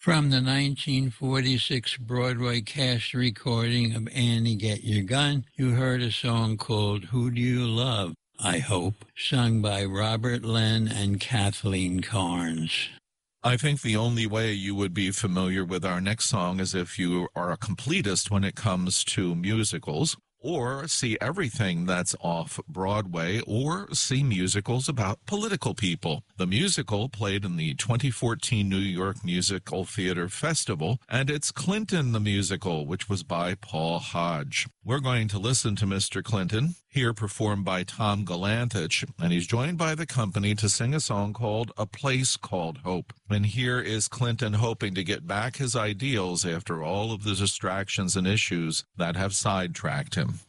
From the 1946 Broadway cast recording of Annie Get Your Gun, you heard a song called Who Do You Love, I Hope, sung by Robert Len and Kathleen Carnes. I think the only way you would be familiar with our next song is if you are a completist when it comes to musicals, or see everything that's off Broadway, or see musicals about political people. The musical played in the 2014 New York Musical Theater Festival, and it's Clinton the Musical, which was by Paul Hodge. We're going to listen to Mr. Clinton, here performed by Tom Galantich, and he's joined by the company to sing a song called A Place Called Hope. And here is Clinton hoping to get back his ideals after all of the distractions and issues that have sidetracked him.